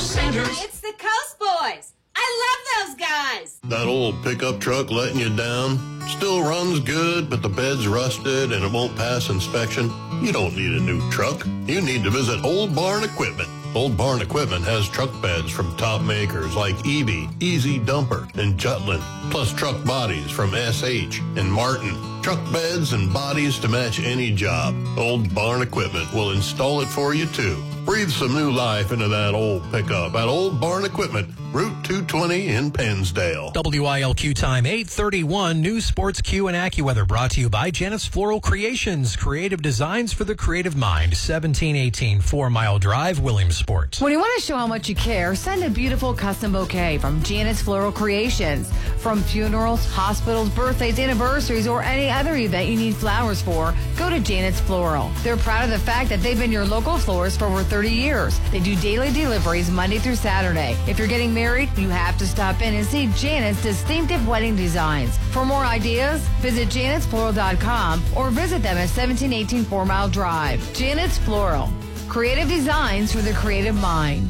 Sanders. It's the Coast Boys. I love those guys. That old pickup truck letting you down? Still runs good, but the bed's rusted and it won't pass inspection? You don't need a new truck. You need to visit Old Barn Equipment. Old Barn Equipment has truck beds from top makers like EB, Easy Dumper, and Jutland, plus truck bodies from SH and Martin. Truck beds and bodies to match any job. Old Barn Equipment will install it for you, too. Breathe some new life into that old pickup at Old Barn Equipment, Route 220 in Pennsdale. WILQ time 8:31. News, Sports, Q, and AccuWeather brought to you by Janet's Floral Creations. Creative designs for the creative mind. 1718 4 Mile Drive, Williamsport. When you want to show how much you care, send a beautiful custom bouquet from Janet's Floral Creations. From funerals, hospitals, birthdays, anniversaries, or any other event you need flowers for, go to Janet's Floral. They're proud of the fact that they've been your local florist for over 30 years. They do daily deliveries Monday through Saturday. If you're getting married, you have to stop in and see Janet's distinctive wedding designs. For more ideas, visit janetsfloral.com or visit them at 1718 4 Mile Drive. Janet's Floral. Creative designs for the creative mind.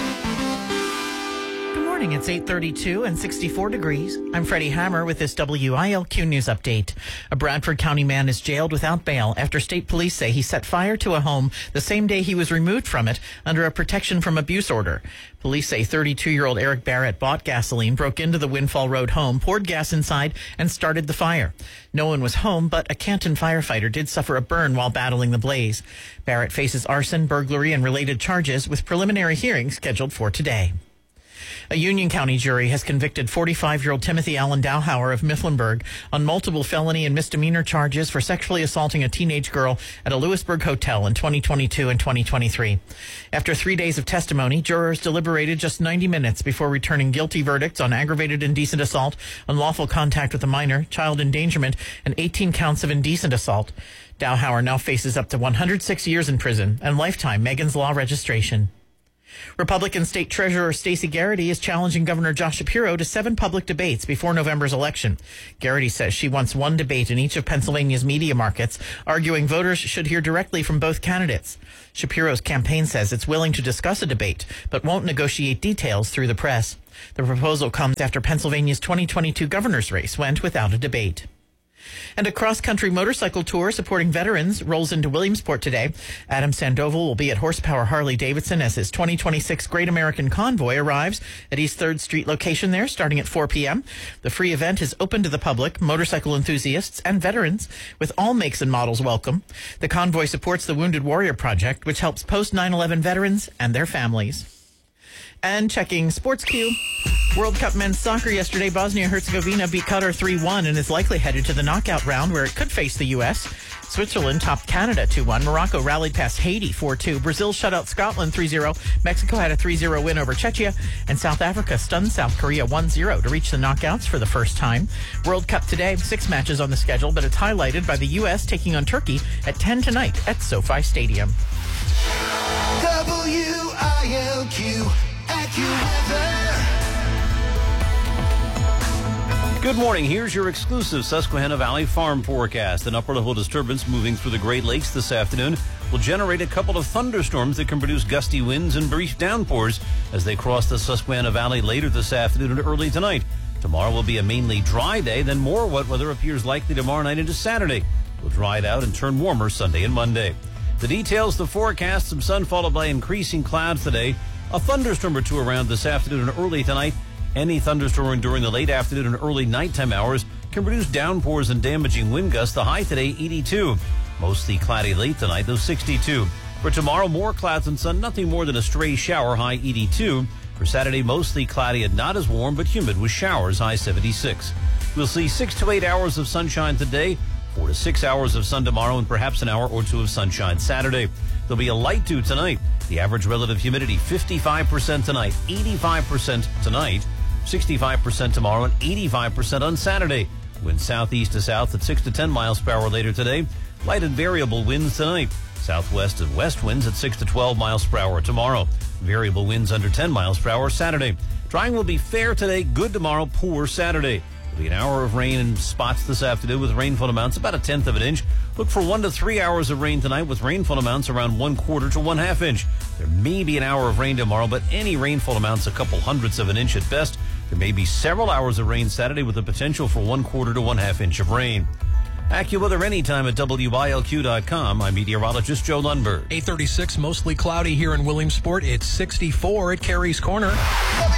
It's 8:32 and 64 degrees. I'm Freddie Hammer with this WILQ News Update. A Bradford County man is jailed without bail after state police say he set fire to a home the same day he was removed from it under a protection from abuse order. Police say 32-year-old Eric Barrett bought gasoline, broke into the Windfall Road home, poured gas inside, and started the fire. No one was home, but a Canton firefighter did suffer a burn while battling the blaze. Barrett faces arson, burglary, and related charges with preliminary hearings scheduled for today. A Union County jury has convicted 45-year-old Timothy Allen Dowhauer of Mifflinburg on multiple felony and misdemeanor charges for sexually assaulting a teenage girl at a Lewisburg hotel in 2022 and 2023. After 3 days of testimony, jurors deliberated just 90 minutes before returning guilty verdicts on aggravated indecent assault, unlawful contact with a minor, child endangerment, and 18 counts of indecent assault. Dowhauer now faces up to 106 years in prison and lifetime Megan's Law registration. Republican State Treasurer Stacey Garrity is challenging Governor Josh Shapiro to 7 public debates before November's election. Garrity says she wants one debate in each of Pennsylvania's media markets, arguing voters should hear directly from both candidates. Shapiro's campaign says it's willing to discuss a debate, but won't negotiate details through the press. The proposal comes after Pennsylvania's 2022 governor's race went without a debate. And a cross-country motorcycle tour supporting veterans rolls into Williamsport today. Adam Sandoval will be at Horsepower Harley-Davidson as his 2026 Great American Convoy arrives at East 3rd Street location there starting at 4 p.m. The free event is open to the public, motorcycle enthusiasts, and veterans, with all makes and models welcome. The convoy supports the Wounded Warrior Project, which helps post-9/11 veterans and their families. And checking Sports Q. World Cup men's soccer yesterday, Bosnia-Herzegovina beat Qatar 3-1 and is likely headed to the knockout round where it could face the U.S. Switzerland topped Canada 2-1. Morocco rallied past Haiti 4-2. Brazil shut out Scotland 3-0. Mexico had a 3-0 win over Czechia. And South Africa stunned South Korea 1-0 to reach the knockouts for the first time. World Cup today, 6 matches on the schedule, but it's highlighted by the U.S. taking on Turkey at 10 tonight at SoFi Stadium. WILQ AccuWeather. Good morning. Here's your exclusive Susquehanna Valley farm forecast. An upper level disturbance moving through the Great Lakes this afternoon will generate a couple of thunderstorms that can produce gusty winds and brief downpours as they cross the Susquehanna Valley later this afternoon and early tonight. Tomorrow will be a mainly dry day, then more wet weather appears likely tomorrow night into Saturday. We'll dry it out and turn warmer Sunday and Monday. The details, the forecast, some sun followed by increasing clouds today. A thunderstorm or two around this afternoon and early tonight. Any thunderstorm during the late afternoon and early nighttime hours can produce downpours and damaging wind gusts. The high today, 82. Mostly cloudy late tonight, though 62. For tomorrow, more clouds and sun, nothing more than a stray shower, high 82. For Saturday, mostly cloudy and not as warm, but humid with showers, high 76. We'll see 6 to 8 hours of sunshine today, 4 to 6 hours of sun tomorrow, and perhaps an hour or two of sunshine Saturday. There'll be a light dew tonight. The average relative humidity, 55% tonight, 85% tonight, 65% tomorrow, and 85% on Saturday. Winds southeast to south at 6 to 10 miles per hour later today. Light and variable winds tonight. Southwest and west winds at 6 to 12 miles per hour tomorrow. Variable winds under 10 miles per hour Saturday. Drying will be fair today, good tomorrow, poor Saturday. Be an hour of rain in spots this afternoon with rainfall amounts about 1/10 of an inch. Look for 1 to 3 hours of rain tonight with rainfall amounts around 1/4 to 1/2 inch. There may be an hour of rain tomorrow, but any rainfall amounts a couple hundredths of an inch at best. There may be several hours of rain Saturday with the potential for 1/4 to 1/2 inch of rain. AccuWeather anytime at WILQ.com. I'm meteorologist Joe Lundberg. 8:36, mostly cloudy here in Williamsport. It's 64 at Carey's Corner.